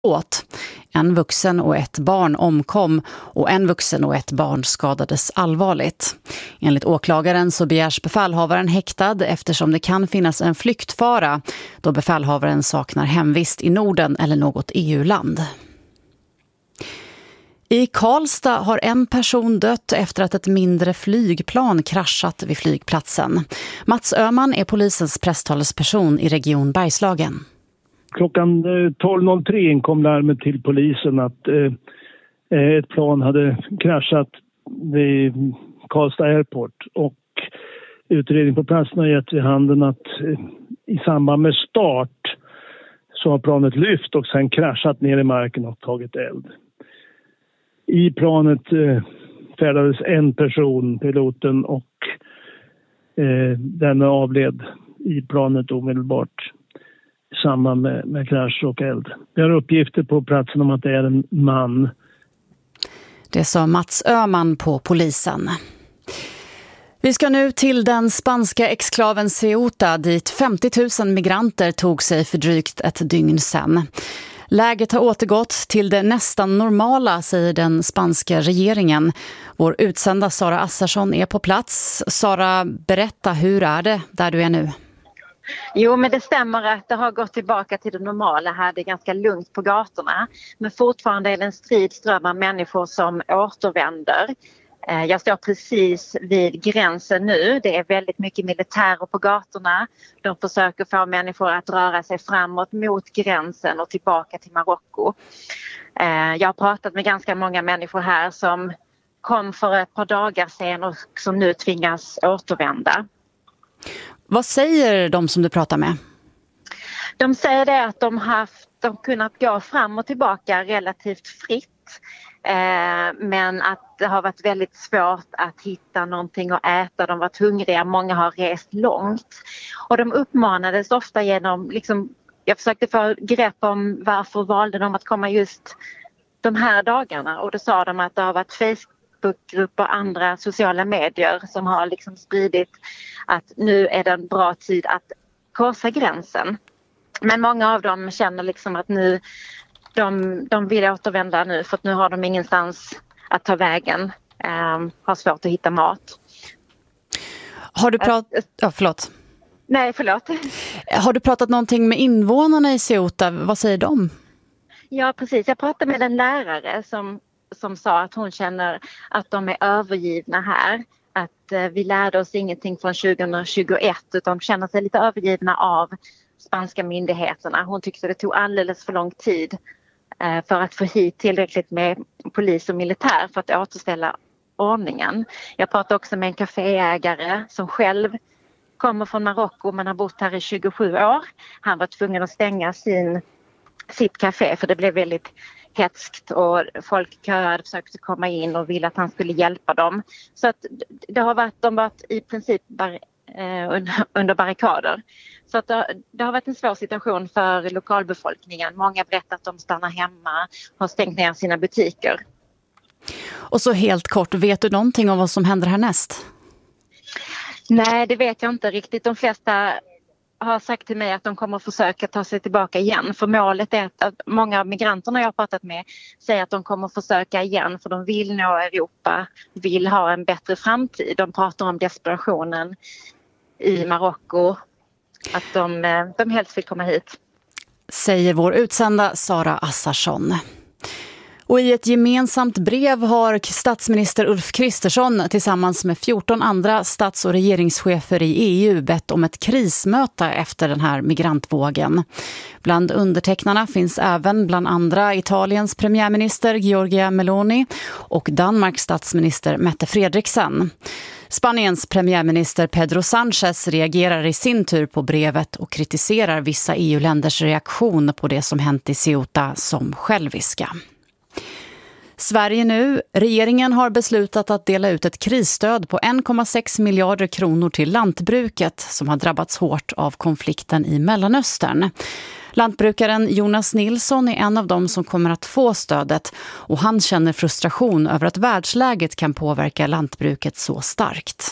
åt. En vuxen och ett barn omkom och en vuxen och ett barn skadades allvarligt. Enligt åklagaren så begärs befälhavaren häktad eftersom det kan finnas en flyktfara då befälhavaren saknar hemvist i Norden eller något EU-land. I Karlstad har en person dött efter att ett mindre flygplan kraschat vid flygplatsen. Mats Öhman är polisens presstalesperson i Region Bergslagen. Klockan 12.03 kom larmet till polisen att ett plan hade kraschat vid Karlstad Airport. Och utredning på platsen har gett vid handen att i samband med start så har planet lyft och sen kraschat ner i marken och tagit eld. I planet färdades en person, piloten, och den avled i planet omedelbart i samband med krasch och eld. Vi har uppgifter på platsen om att det är en man. Det sa Mats Öhman på polisen. Vi ska nu till den spanska exklaven Ceuta dit 50 000 migranter tog sig för drygt ett dygn sedan. Läget har återgått till det nästan normala, säger den spanska regeringen. Vår utsända Sara Assarsson är på plats. Sara, berätta, hur är det där du är nu? Jo, men det stämmer att det har gått tillbaka till det normala här. Det är ganska lugnt på gatorna. Men fortfarande är det en strid ström av människor som återvänder. Jag står precis vid gränsen nu. Det är väldigt mycket militärer på gatorna. De försöker få människor att röra sig framåt mot gränsen och tillbaka till Marocko. Jag har pratat med ganska många människor här som kom för ett par dagar sedan och som nu tvingas återvända. Vad säger de som du pratar med? De säger det att de kunnat gå fram och tillbaka relativt fritt. Men att det har varit väldigt svårt att hitta någonting att äta. De har varit hungriga, många har rest långt. Och de uppmanades ofta genom, jag försökte få grepp om varför valde de att komma just de här dagarna. Och då sa de att det har varit Facebookgrupper och andra sociala medier som har spridit att nu är det en bra tid att korsa gränsen. Men många av dem känner att nu de vill återvända nu för att nu har de ingenstans att ta vägen. Har svårt att hitta mat. Har du förlåt. Nej, förlåt. Har du pratat någonting med invånarna i Ceuta? Vad säger de? Ja, precis. Jag pratade med en lärare som sa att hon känner att de är övergivna här. Att vi lärde oss ingenting från 2021 utan de känner sig lite övergivna av spanska myndigheterna. Hon tyckte det tog alldeles för lång tid för att få hit tillräckligt med polis och militär för att återställa ordningen. Jag pratade också med en kaféägare som själv kommer från Marocko men har bott här i 27 år. Han var tvungen att stänga sitt café för det blev väldigt hetskt och folk köade, försökte komma in och ville att han skulle hjälpa dem. Så att de har varit i princip under barrikader. Så att det har varit en svår situation för lokalbefolkningen. Många berättar att de stannar hemma, har stängt ner sina butiker. Och så helt kort, vet du någonting om vad som händer härnäst? Nej, det vet jag inte riktigt. De flesta har sagt till mig att de kommer att försöka ta sig tillbaka igen. För målet är att många av migranterna jag har pratat med säger att de kommer att försöka igen för de vill nå Europa, vill ha en bättre framtid. De pratar om desperationen i Marocko, att de helst vill komma hit. Säger vår utsända Sara Assarsson. Och i ett gemensamt brev har statsminister Ulf Kristersson tillsammans med 14 andra stats- och regeringschefer i EU bett om ett krismöte efter den här migrantvågen. Bland undertecknarna finns även bland andra Italiens premiärminister Giorgia Meloni och Danmarks statsminister Mette Frederiksen. Spaniens premiärminister Pedro Sánchez reagerar i sin tur på brevet och kritiserar vissa EU-länders reaktion på det som hänt i Ceuta som själviska. Sverige nu. Regeringen har beslutat att dela ut ett krisstöd på 1,6 miljarder kronor till lantbruket som har drabbats hårt av konflikten i Mellanöstern. Lantbrukaren Jonas Nilsson är en av dem som kommer att få stödet och han känner frustration över att världsläget kan påverka lantbruket så starkt.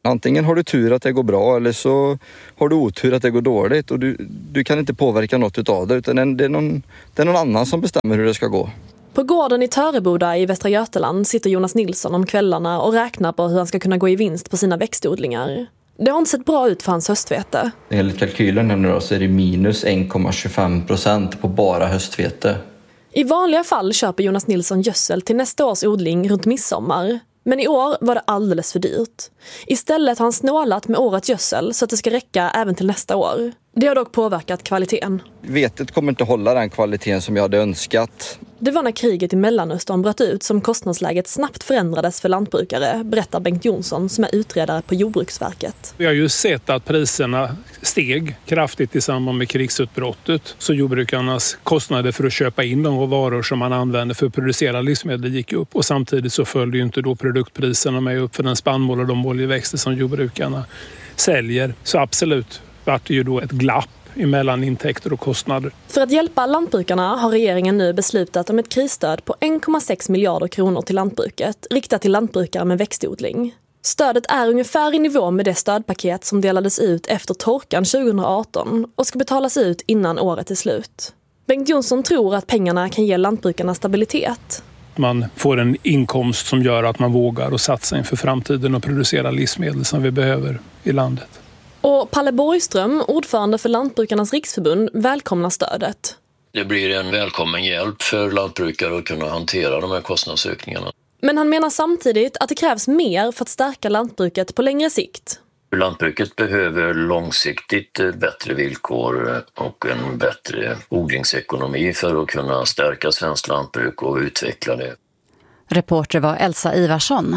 Antingen har du tur att det går bra eller så har du otur att det går dåligt och du kan inte påverka något utav det, utan det är någon annan som bestämmer hur det ska gå. På gården i Töreboda i Västra Götaland sitter Jonas Nilsson om kvällarna och räknar på hur han ska kunna gå i vinst på sina växtodlingar. Det har inte sett bra ut för hans höstvete. Enligt kalkylen nu då så är det minus 1,25% på bara höstvete. I vanliga fall köper Jonas Nilsson gödsel till nästa års odling runt midsommar. Men i år var det alldeles för dyrt. Istället har han snålat med årets gödsel så att det ska räcka även till nästa år. Det har dock påverkat kvaliteten. Vetet kommer inte hålla den kvaliteten som jag hade önskat. Det var när kriget i Mellanöstern bröt ut som kostnadsläget snabbt förändrades för lantbrukare, berättar Bengt Jonsson som är utredare på Jordbruksverket. Vi har ju sett att priserna steg kraftigt i samband med krigsutbrottet. Så jordbrukarnas kostnader för att köpa in de varor som man använder för att producera livsmedel gick upp. Och samtidigt så följde ju inte då produktpriserna med upp för den spannmål och de oljeväxter som jordbrukarna säljer. Så absolut vart det ju då ett glapp emellan intäkter och kostnader. För att hjälpa lantbrukarna har regeringen nu beslutat om ett krisstöd på 1,6 miljarder kronor till lantbruket, riktat till lantbrukare med växtodling. Stödet är ungefär i nivå med det stödpaket som delades ut efter torkan 2018 och ska betalas ut innan året är slut. Bengt Jonsson tror att pengarna kan ge lantbrukarna stabilitet. Man får en inkomst som gör att man vågar och satsa inför framtiden och producera livsmedel som vi behöver i landet. Och Palle Borgström, ordförande för Lantbrukarnas riksförbund, välkomnar stödet. Det blir en välkommen hjälp för lantbrukare att kunna hantera de här kostnadsökningarna. Men han menar samtidigt att det krävs mer för att stärka lantbruket på längre sikt. Lantbruket behöver långsiktigt bättre villkor och en bättre odlingsekonomi för att kunna stärka svenskt lantbruk och utveckla det. Reporter var Elsa Ivarsson.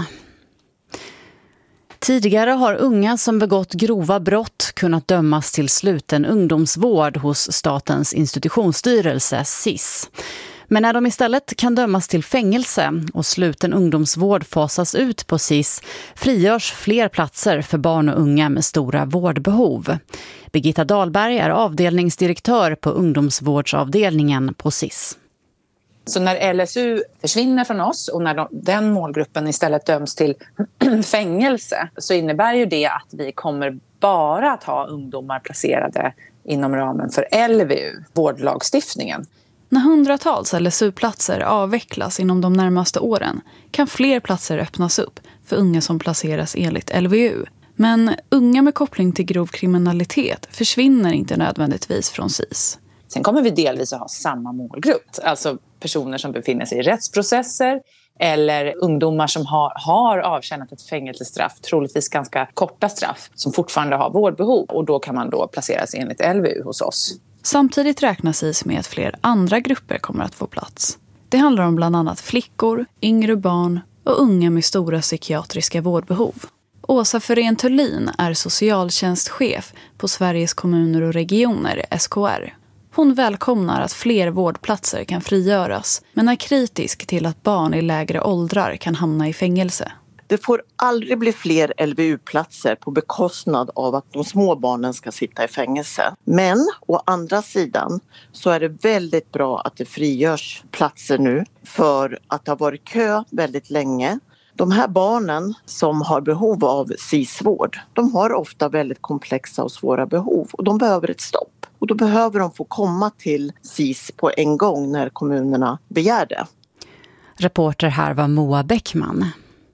Tidigare har unga som begått grova brott kunnat dömas till sluten ungdomsvård hos Statens institutionsstyrelse, SIS. Men när de istället kan dömas till fängelse och sluten ungdomsvård fasas ut på SIS frigörs fler platser för barn och unga med stora vårdbehov. Birgitta Dahlberg är avdelningsdirektör på ungdomsvårdsavdelningen på SIS. Så när LSU försvinner från oss och när den målgruppen istället döms till fängelse så innebär ju det att vi kommer bara att ha ungdomar placerade inom ramen för LVU, vårdlagstiftningen. När hundratals LSU-platser avvecklas inom de närmaste åren kan fler platser öppnas upp för unga som placeras enligt LVU. Men unga med koppling till grov kriminalitet försvinner inte nödvändigtvis från SIS. Sen kommer vi delvis att ha samma målgrupp, alltså personer som befinner sig i rättsprocesser eller ungdomar som har avtjänat ett fängelsestraff, troligtvis ganska korta straff, som fortfarande har vårdbehov och då kan man då placeras enligt LVU hos oss. Samtidigt räknas SIS med att fler andra grupper kommer att få plats. Det handlar om bland annat flickor, yngre barn och unga med stora psykiatriska vårdbehov. Åsa Förén Thulin är socialtjänstchef på Sveriges kommuner och regioner, SKR. Hon välkomnar att fler vårdplatser kan frigöras, men är kritisk till att barn i lägre åldrar kan hamna i fängelse. Det får aldrig bli fler LVU-platser på bekostnad av att de små barnen ska sitta i fängelse. Men å andra sidan så är det väldigt bra att det frigörs platser nu för att det har varit kö väldigt länge. De här barnen som har behov av SIS-vård, de har ofta väldigt komplexa och svåra behov och de behöver ett stopp. Och då behöver de få komma till SIS på en gång när kommunerna begär det. Reporter här var Moa Bäckman.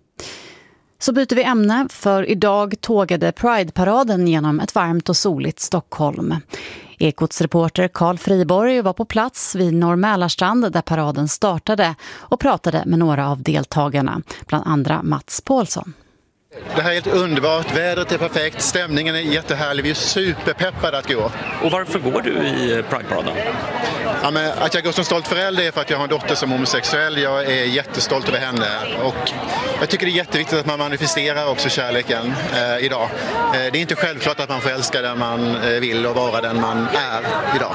Så byter vi ämne, för idag tågade Pride-paraden genom ett varmt och soligt Stockholm. Ekots reporter Carl Friborg var på plats vid Norr Mälarstrand där paraden startade och pratade med några av deltagarna, bland andra Mats Paulsson. Det här är helt underbart, vädret är perfekt, stämningen är jättehärlig, vi är superpeppade att gå. Och varför går du i Pride-paraden? Ja, men att jag går som stolt förälder är för att jag har en dotter som homosexuell. Jag är jättestolt över henne och jag tycker det är jätteviktigt att man manifesterar också kärleken idag. Det är inte självklart att man får älska den man vill och vara den man är idag.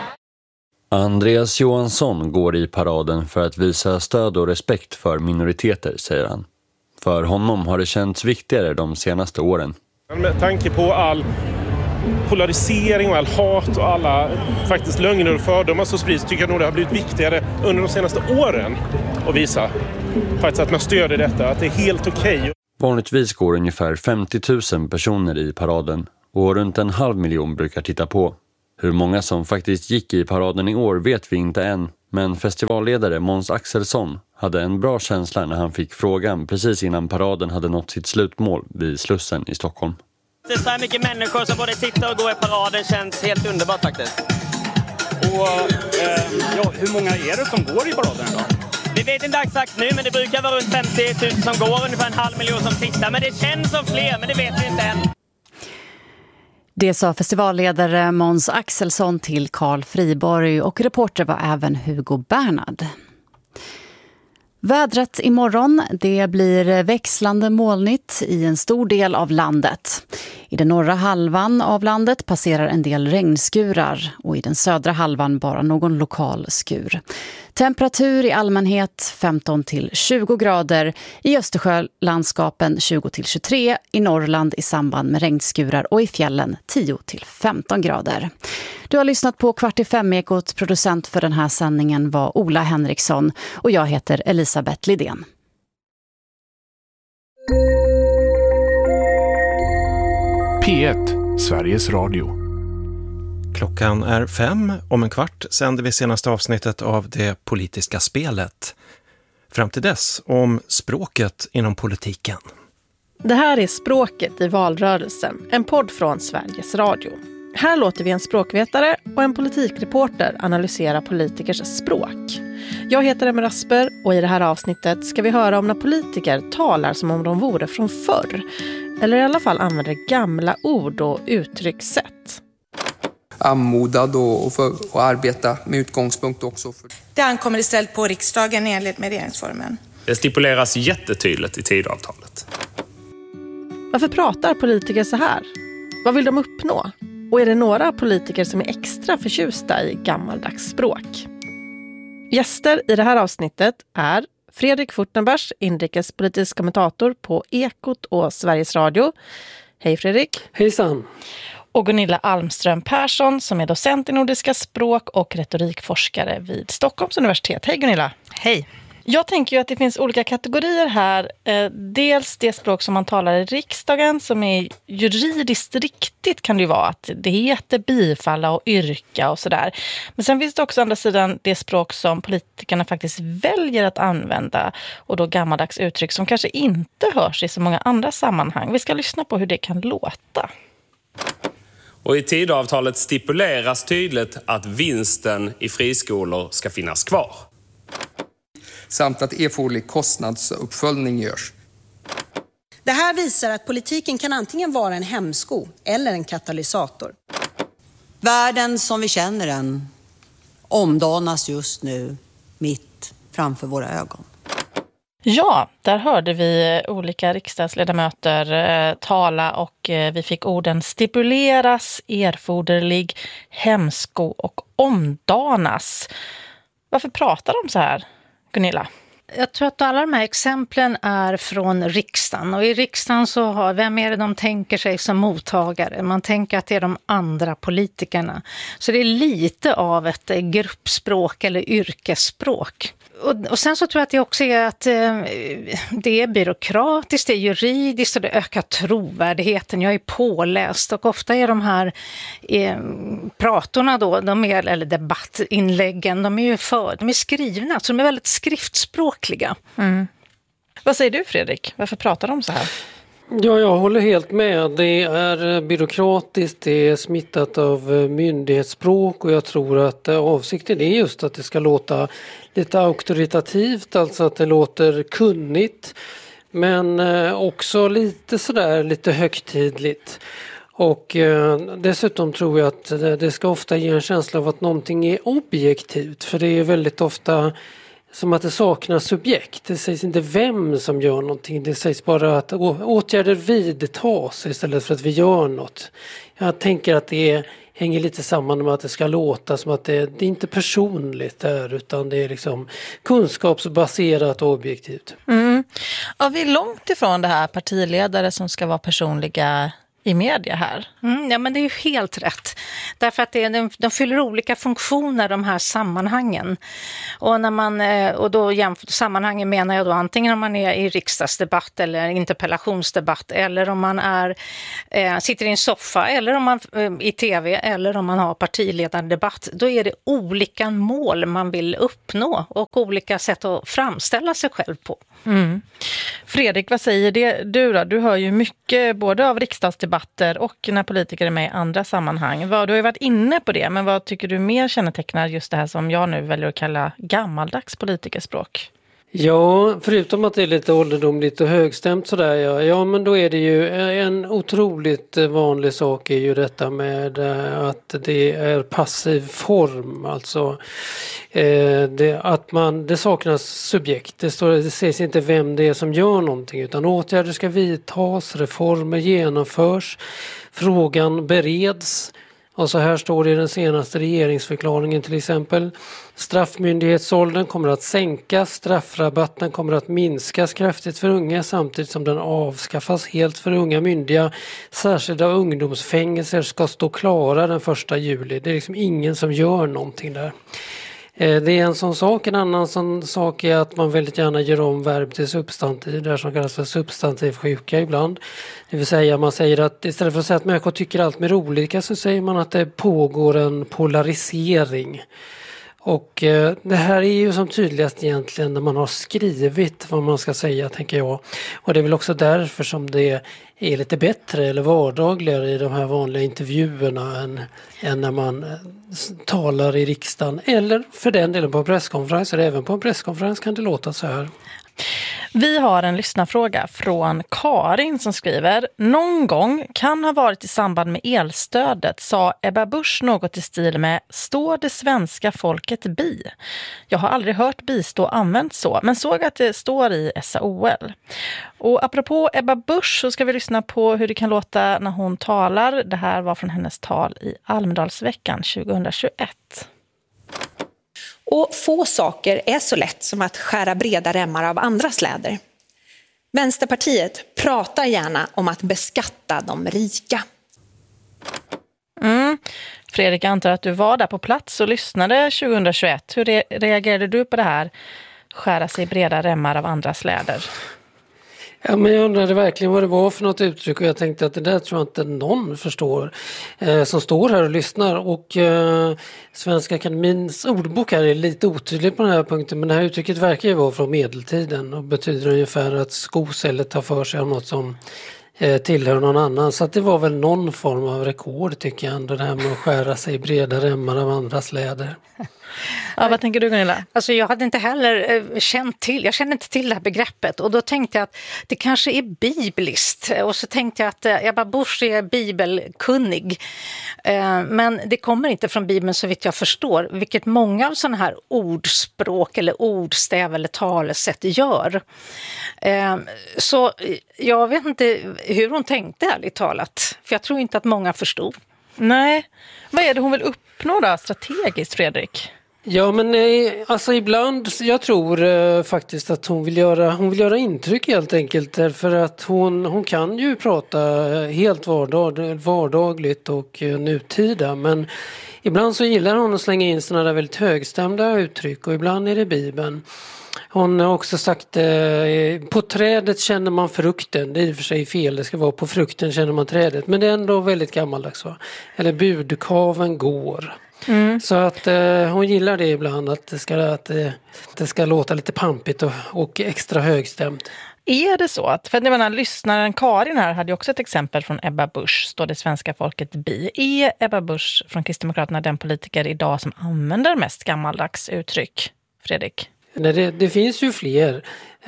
Andreas Johansson går i paraden för att visa stöd och respekt för minoriteter, säger han. För honom har det känts viktigare de senaste åren. Med tanke på all polarisering och all hat och alla faktiskt lögner och fördomar som sprids tycker jag nog det har blivit viktigare under de senaste åren att visa faktiskt att man stöder detta, att det är helt okej. Vanligtvis går ungefär 50 000 personer i paraden och runt 500 000 brukar titta på. Hur många som faktiskt gick i paraden i år vet vi inte än, men festivalledare Måns Axelsson hade en bra känsla när han fick frågan precis innan paraden hade nått sitt slutmål vid Slussen i Stockholm. Det är så här mycket människor som både tittar och går i paraden, känns helt underbart faktiskt. Och hur många är det som går i paraden då? Vi vet inte exakt nu, men det brukar vara runt 50 000 som går, ungefär 500 000 som tittar. Men det känns som fler, men det vet vi inte än. Det sa festivalledare Måns Axelsson till Carl Friborg och reporter var även Hugo Bernhard. Vädret imorgon, det blir växlande molnigt i en stor del av landet. I den norra halvan av landet passerar en del regnskurar och i den södra halvan bara någon lokal skur. Temperatur i allmänhet 15-20 grader, i Östersjölandskapen 20-23, i Norrland i samband med regnskurar och i fjällen 10-15 grader. Du har lyssnat på Kvart i 5-ekot. Producent för den här sändningen var Ola Henriksson och jag heter Elisabeth Lidén. P1, Sveriges Radio. Klockan är 5. Om en kvart sänder vi senaste avsnittet av Det politiska spelet. Fram till dess om språket inom politiken. Det här är Språket i valrörelsen, en podd från Sveriges Radio. Här låter vi en språkvetare och en politikreporter analysera politikers språk. Jag heter Emma Rasper och i det här avsnittet ska vi höra om när politiker talar som om de vore från förr. Eller i alla fall använder gamla ord och uttryckssätt. Anmodad och för att arbeta med utgångspunkt också. Det ankommer istället på riksdagen i enlighet med regeringsformen. Det stipuleras jättetydligt i Tidöavtalet. Varför pratar politiker så här? Vad vill de uppnå? Och är det några politiker som är extra förtjusta i gammaldags språk? Gäster i det här avsnittet är Fredrik Furtenbergs, inrikespolitisk kommentator på Ekot och Sveriges Radio. Hej Fredrik. Hejsan. Och Gunilla Almström Persson som är docent i nordiska språk och retorikforskare vid Stockholms universitet. Hej Gunilla. Hej. Jag tänker ju att det finns olika kategorier här. Dels det språk som man talar i riksdagen som är juridiskt riktigt kan det ju vara. Att det heter bifalla och yrka och sådär. Men sen finns det också andra sidan det språk som politikerna faktiskt väljer att använda. Och då gammaldags uttryck som kanske inte hörs i så många andra sammanhang. Vi ska lyssna på hur det kan låta. Och i Tidöavtalet stipuleras tydligt att vinsten i friskolor ska finnas kvar. Samt att erforderlig kostnadsuppföljning görs. Det här visar att politiken kan antingen vara en hämsko eller en katalysator. Världen som vi känner den omdanas just nu mitt framför våra ögon. Ja, där hörde vi olika riksdagsledamöter tala och vi fick orden stipuleras, erforderlig, hämsko och omdanas. Varför pratar de så här, Gunilla? Jag tror att alla de här exemplen är från riksdagen. Och i riksdagen så har, vem är det de tänker sig som mottagare? Man tänker att det är de andra politikerna. Så det är lite av ett gruppspråk eller yrkesspråk. Och sen så tror jag att det också är att det är byråkratiskt, det är juridiskt och det ökar trovärdigheten. Jag är påläst och ofta är de här pratorna då, eller debattinläggen, de är skrivna, så de är väldigt skriftspråkliga. Mm. Vad säger du Fredrik? Varför pratar de så här? Ja, jag håller helt med. Det är byråkratiskt, det är smittat av myndighetsspråk och jag tror att avsikten är just att det ska låta lite auktoritativt, alltså att det låter kunnigt men också lite högtidligt. Och dessutom tror jag att det ska ofta ge en känsla av att någonting är objektivt, för det är väldigt ofta som att det saknas subjekt. Det sägs inte vem som gör någonting. Det sägs bara att åtgärder vidtas istället för att vi gör något. Jag tänker att det hänger lite samman med att det ska låta som att det är inte personligt där, utan det är liksom kunskapsbaserat och objektivt. Mm. Ja, vi är långt ifrån det här partiledare som ska vara personliga i media här. Ja, men det är ju helt rätt. Därför att de fyller olika funktioner, de här sammanhangen. Och, och då sammanhangen menar jag då antingen om man är i riksdagsdebatt eller interpellationsdebatt, eller om man sitter i en soffa, eller om man i tv, eller om man har partiledardebatt. Då är det olika mål man vill uppnå och olika sätt att framställa sig själv på. Mm. Fredrik, vad säger du då? Du hör ju mycket både av riksdagsdebatter och när politiker är med i andra sammanhang. Du har ju varit inne på det, men vad tycker du mer kännetecknar just det här som jag nu väljer att kalla gammaldags politikerspråk? Ja, förutom att det är lite ålderdomligt och högstämt sådär, ja men då är det ju en otroligt vanlig sak är ju detta med att det är passiv form, alltså det saknas subjekt, det sägs inte vem det är som gör någonting, utan åtgärder ska vidtas, reformer genomförs, frågan bereds. Och så här står det i den senaste regeringsförklaringen till exempel. Straffmyndighetsåldern kommer att sänkas, straffrabatten kommer att minskas kraftigt för unga samtidigt som den avskaffas helt för unga myndiga. Särskilda ungdomsfängelser ska stå klara den 1 juli. Det är liksom ingen som gör någonting där. Det är en sån sak. En annan sån sak är att man väldigt gärna gör om verb till substantiv, där som kallas för substantivsjuka ibland. Det vill säga man säger att istället för att säga att människor tycker allt mer olika, så säger man att det pågår en polarisering. Och det här är ju som tydligast egentligen när man har skrivit vad man ska säga, tänker jag. Och det är väl också därför som det är lite bättre eller vardagligare i de här vanliga intervjuerna än när man talar i riksdagen. Eller för den delen på en presskonferens. Även på en presskonferens kan det låta så här. Vi har en lyssnarfråga från Karin som skriver: någon gång kan ha varit i samband med elstödet sa Ebba Busch något i stil med står det svenska folket bi? Jag har aldrig hört bistå använt så, men såg att det står i SAOL. Och apropå Ebba Busch så ska vi lyssna på hur det kan låta när hon talar. Det här var från hennes tal i Almedalsveckan 2021. Och få saker är så lätt som att skära breda remmar av andra släder. Vänsterpartiet pratar gärna om att beskatta de rika. Fredrik, jag antar att du var där på plats och lyssnade 2021. Hur reagerade du på det här? Skära sig breda remmar av andra släder. Ja, men jag undrade verkligen vad det var för något uttryck och jag tänkte att det där tror jag inte någon förstår som står här och lyssnar. Och Svenska Akademins ordbok här är lite otydlig på den här punkten, men det här uttrycket verkar ju vara från medeltiden och betyder ungefär att skosället tar för sig av något som tillhör någon annan. Så att det var väl någon form av rekord tycker jag ändå, det här med att skära sig breda remmar av andra släder. Ja, vad tänker du Gunilla? Alltså jag hade inte heller jag kände inte till det här begreppet och då tänkte jag att det kanske är bibliskt och så tänkte jag att Ebba Busch är bibelkunnig men det kommer inte från Bibeln så vitt jag förstår, vilket många av sådana här ordspråk eller ordstäv eller talesätt gör. Så jag vet inte hur hon tänkte ärligt talat, för jag tror inte att många förstod. Nej, vad är det hon vill uppnå då strategiskt, Fredrik? Ja, men alltså ibland, jag tror faktiskt att hon vill göra intryck helt enkelt, för att hon kan ju prata helt vardagligt och nutida, men ibland så gillar hon att slänga in sådana där väldigt högstämda uttryck och ibland är det Bibeln. Hon har också sagt på trädet känner man frukten. Det är i och för sig fel, det ska vara på frukten känner man trädet. Men det är ändå väldigt gammaldags va? Eller budkaven går. Så att hon gillar det ibland att det ska låta lite pampigt och extra högstämt. Är det så att, för jag menar, lyssnaren Karin här hade ju också ett exempel från Ebba Busch, står det svenska folket bi. Är Ebba Busch från Kristdemokraterna den politiker idag som använder mest gammaldags uttryck, Fredrik? Nej, det finns ju fler.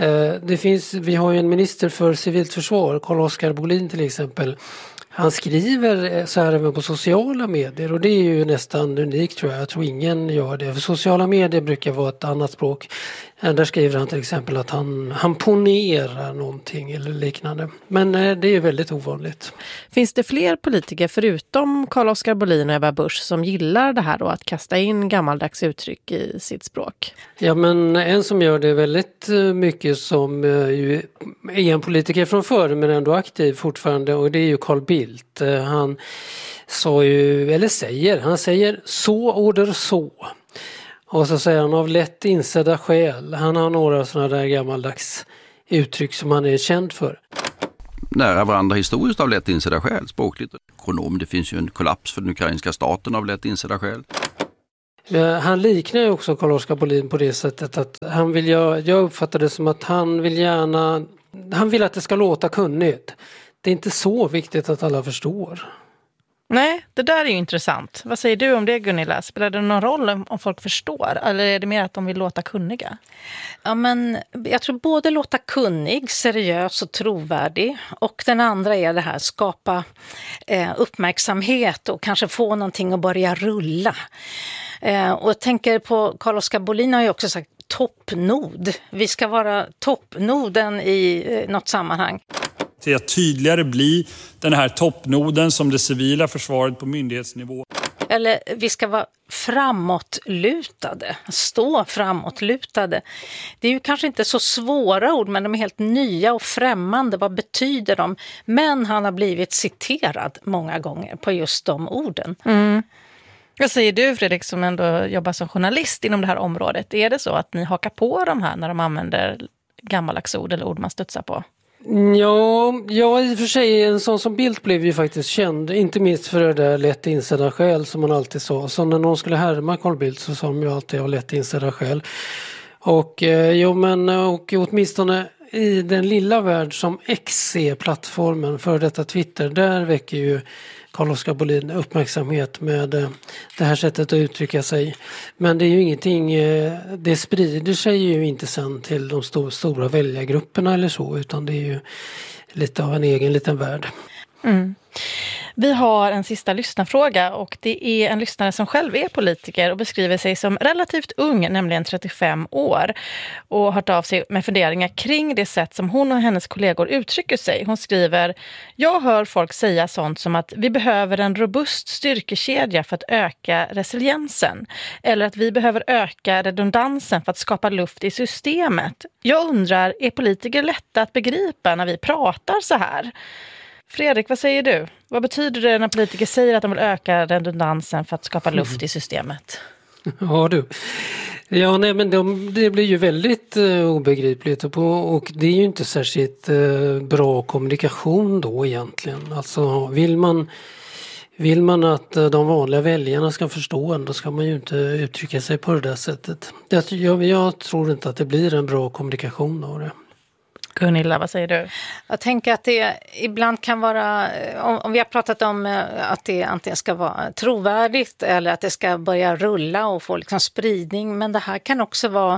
Vi har ju en minister för civilt försvar, Carl-Oskar Bolin till exempel. Han skriver så här även på sociala medier och det är ju nästan unikt tror jag. Jag tror ingen gör det. För sociala medier brukar vara ett annat språk. Där skriver han till exempel att han ponerar någonting eller liknande. Men det är ju väldigt ovanligt. Finns det fler politiker förutom Carl-Oskar Bohlin och Ebba Busch som gillar det här då, att kasta in gammaldags uttryck i sitt språk? Ja, men en som gör det väldigt mycket som ju är en politiker från förr men ändå aktiv fortfarande, och det är ju Carl Bildt. Han säger så order så. Och så säger han av lätt insedda skäl. Han har några sådana där gammaldags uttryck som han är känd för. Nära varandra historiskt av lätt insedda skäl, språkligt. Ekonom, det finns ju en kollaps för den ukrainska staten av lätt insedda skäl. Han liknar ju också Carl-Oskar Bohlin på det sättet att jag uppfattar det som att han vill att det ska låta kunnigt. Det är inte så viktigt att alla förstår. Nej, det där är ju intressant. Vad säger du om det, Gunilla? Spelar det någon roll om folk förstår? Eller är det mer att de vill låta kunniga? Ja, men jag tror både låta kunnig, seriös och trovärdig. Och den andra är det här, skapa uppmärksamhet och kanske få någonting att börja rulla. Och jag tänker på Carl-Oskar Bohlin har ju också sagt toppnod. Vi ska vara toppnoden i något sammanhang. Till att tydligare bli den här toppnoden som det civila försvaret på myndighetsnivå. Eller vi ska vara framåtlutade, stå framåtlutade. Det är ju kanske inte så svåra ord, men de är helt nya och främmande. Vad betyder de? Men han har blivit citerad många gånger på just de orden. Mm. Vad säger du, Fredrik, som ändå jobbar som journalist inom det här området? Är det så att ni hakar på de här när de använder gammaldags ord eller ord man studsar på? Ja, i och för sig en sån som Bildt blev ju faktiskt känd, inte minst för det där lätt insedda skäl som man alltid sa. Så när någon skulle härma Carl Bildt så sa de ju alltid av lätt insedda skäl. Och åtminstone i den lilla värld som X är plattformen för detta Twitter, där väcker ju Carl-Oskar Bohlin uppmärksamhet med det här sättet att uttrycka sig. Men det är ju ingenting, det sprider sig ju inte sen till de stora väljargrupperna eller så, utan det är ju lite av en egen liten värld. Mm. Vi har en sista lyssnarfråga, och det är en lyssnare som själv är politiker och beskriver sig som relativt ung, nämligen 35 år, och har hört av sig med funderingar kring det sätt som hon och hennes kollegor uttrycker sig. Hon skriver: jag hör folk säga sånt som att vi behöver en robust styrkekedja för att öka resiliensen, eller att vi behöver öka redundansen för att skapa luft i systemet. Jag undrar, är politiker lätta att begripa när vi pratar så här? Fredrik, vad säger du? Vad betyder det när politiker säger att de vill öka redundansen för att skapa luft i systemet? Ja du. Ja, nej, men det blir ju väldigt obegripligt och det är ju inte särskilt bra kommunikation då egentligen. Alltså vill man att de vanliga väljarna ska förstå en, då ska man ju inte uttrycka sig på det där sättet. Jag tror inte att det blir en bra kommunikation av det. Gunilla, vad säger du? Jag tänker att det ibland kan vara, om vi har pratat om att det antingen ska vara trovärdigt eller att det ska börja rulla och få liksom spridning, men det här kan också vara